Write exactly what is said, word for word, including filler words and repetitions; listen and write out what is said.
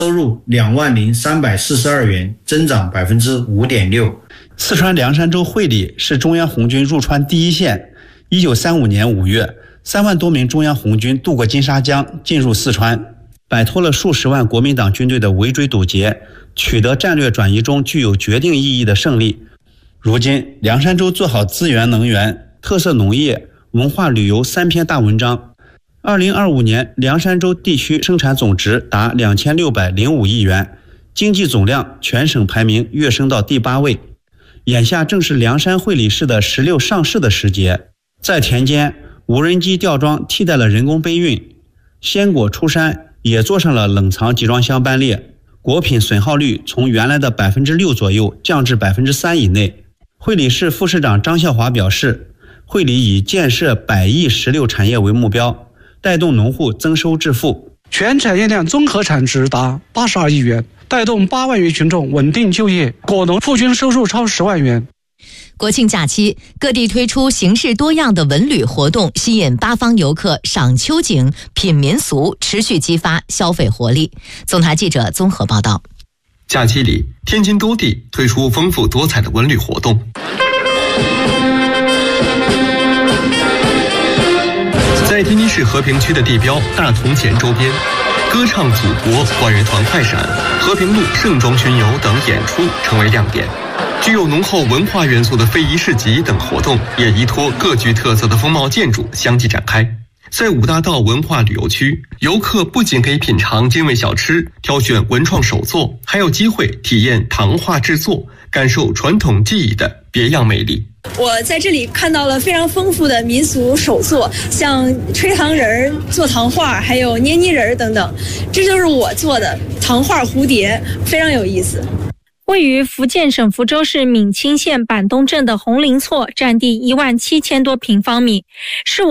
收入两万零三百四十二元，增长百分之五点六。 四川凉山州会理是中央红军入川第一线。一九三五年五月，三万多名中央红军渡过金沙江，进入四川，摆脱了数十万国民党军队的围追堵截，取得战略转移中具有决定意义的胜利。如今，凉山州做好资源能源、特色农业、文化旅游三篇大文章。二零二五年，凉山州地区生产总值达两千六百零五亿元，经济总量全省排名跃升到第八位。眼下正是凉山会理市的石榴上市的时节，在田间，无人机吊装替代了人工背运，鲜果出山也做上了冷藏集装箱班列，果品损耗率从原来的百分之六左右降至百分之三以内。会理市副市长张孝华表示，会理以建设百亿石榴产业为目标，带动农户增收致富， 全产业链综合产值达八十二亿元，带动八万余群众稳定就业，果农户均收入超十万元。 国庆假期，各地推出形式多样的文旅活动，吸引八方游客赏秋景、品民俗，持续激发消费活力。总台记者综合报道。 假期里，天津多地推出丰富多彩的文旅活动。在天津市和平区的地标大同前周边，歌唱祖国、管乐团快闪、和平路盛装巡游等演出成为亮点。具有浓厚文化元素的非遗市集等活动也依托各具特色的风貌建筑相继展开。在五大道文化旅游区，游客不仅可以品尝精味小吃，挑选文创手作，还有机会体验糖画制作，感受传统技艺的别样魅力。 我在这里看到了非常丰富的民俗手作，像吹糖人、做糖画，还有捏泥人等等。这就是我做的糖画蝴蝶，非常有意思。 位于福建省福州市闽清县板东镇的红林厝，占地一万七千多平方米，是